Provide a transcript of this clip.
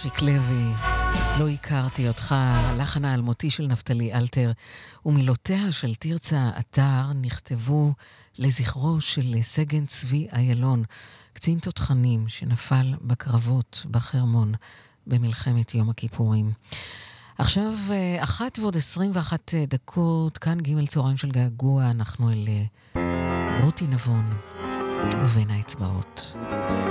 אושיק לוי, לא הכרתי אותך, לחן האלמותי של נפתלי אלתר, ומילותיה של תרצה אתר נכתבו לזכרו של סגן צבי איילון, קצין תותחנים שנפל בקרבות בחרמון במלחמת יום הכיפורים. עכשיו 1:21, כאן ג' צהריים של געגוע, אנחנו אל רותי נבון ובין האצבעות.